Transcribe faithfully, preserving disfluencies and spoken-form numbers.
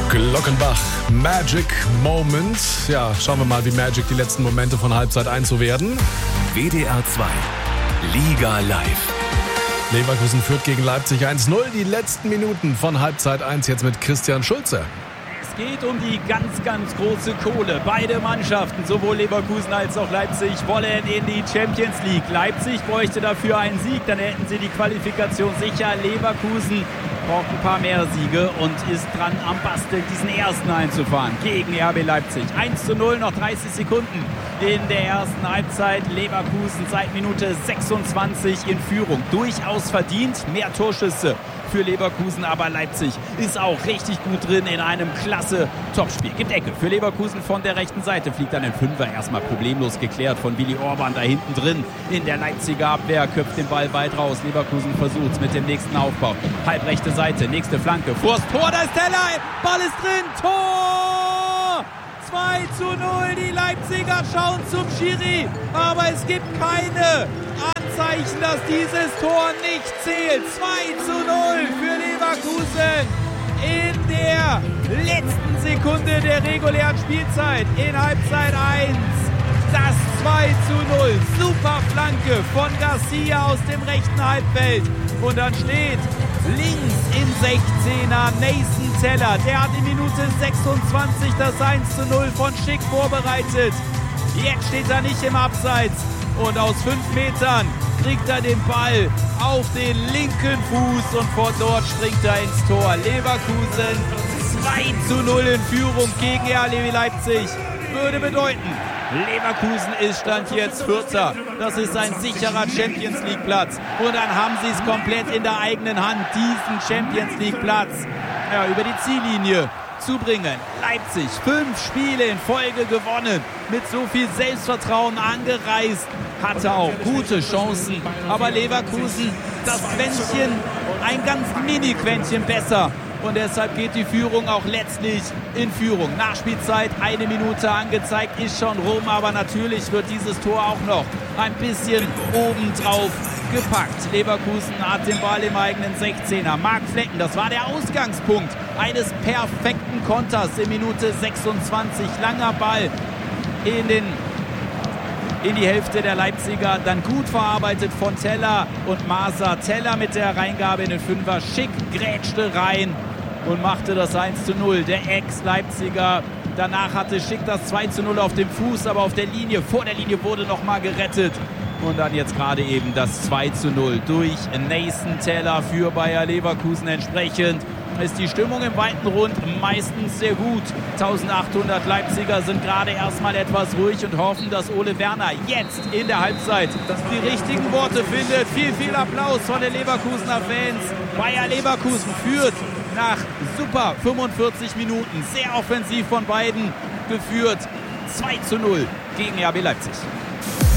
Glockenbach, Magic Moment. Ja, schauen wir mal, wie Magic die letzten Momente von Halbzeit eins so werden. W D R zwei, Liga live. Leverkusen führt gegen Leipzig eins null. Die letzten Minuten von Halbzeit eins jetzt mit Christian Schulze. Es geht um die ganz, ganz große Kohle. Beide Mannschaften, sowohl Leverkusen als auch Leipzig, wollen in die Champions League. Leipzig bräuchte dafür einen Sieg, dann hätten sie die Qualifikation sicher. Leverkusen braucht ein paar mehr Siege und ist dran am Basteln, diesen ersten einzufahren gegen R B Leipzig. eins zu null, noch dreißig Sekunden in der ersten Halbzeit. Leverkusen seit Minute sechsundzwanzig in Führung. Durchaus verdient, mehr Torschüsse für Leverkusen, aber Leipzig ist auch richtig gut drin in einem klasse Topspiel. Gibt Ecke für Leverkusen von der rechten Seite, fliegt dann ein Fünfer, erstmal problemlos geklärt von Willi Orban da hinten drin in der Leipziger Abwehr, köpft den Ball weit raus. Leverkusen versucht es mit dem nächsten Aufbau. Halbrechte Seite, nächste Flanke, vors Tor, da ist Teller, Ball ist drin, Tor! zwei zu null, die Leipziger schauen zum Schiri, aber es gibt keine Anzeichen, dass dieses Tor nicht zählt. zwei zu null für Leverkusen in der letzten Sekunde der regulären Spielzeit in Halbzeit eins. Das zwei zu null, super Flanke von Garcia aus dem rechten Halbfeld und dann steht links im sechzehner Nathan Teller. Der hat in Minute sechsundzwanzig das eins zu null von Schick vorbereitet. Jetzt steht er nicht im Abseits und aus fünf Metern kriegt er den Ball auf den linken Fuß und von dort springt er ins Tor. Leverkusen zwei zu null in Führung gegen R B Leipzig. Würde bedeuten, Leverkusen ist Stand jetzt Vierter. Das ist ein sicherer Champions League Platz. Und dann haben sie es komplett in der eigenen Hand, diesen Champions League Platz ja, über die Ziellinie zu bringen. Leipzig, fünf Spiele in Folge gewonnen, mit so viel Selbstvertrauen angereist, hatte auch gute Chancen. Aber Leverkusen, das Quäntchen, ein ganz Mini-Quäntchen besser. Und deshalb geht die Führung auch letztlich in Führung. Nachspielzeit, eine Minute angezeigt, ist schon rum. Aber natürlich wird dieses Tor auch noch ein bisschen obendrauf gepackt. Leverkusen hat den Ball im eigenen sechzehner. Marc Flecken, das war der Ausgangspunkt eines perfekten Konters in Minute sechsundzwanzig. Langer Ball in den in die Hälfte der Leipziger, dann gut verarbeitet von Teller und Maser. Teller mit der Reingabe in den Fünfer, Schick grätschte rein und machte das eins zu null. Der Ex-Leipziger, danach hatte Schick das zwei zu null auf dem Fuß, aber auf der Linie, vor der Linie wurde nochmal gerettet. Und dann jetzt gerade eben das zwei zu null durch Nathan Teller für Bayer Leverkusen. Entsprechend ist die Stimmung im weiten Rund meistens sehr gut. eintausendachthundert Leipziger sind gerade erstmal etwas ruhig und hoffen, dass Ole Werner jetzt in der Halbzeit die richtigen Worte findet. Viel, viel Applaus von den Leverkusener Fans. Bayer Leverkusen führt nach super fünfundvierzig Minuten. Sehr offensiv von beiden geführt. zwei zu null gegen R B Leipzig.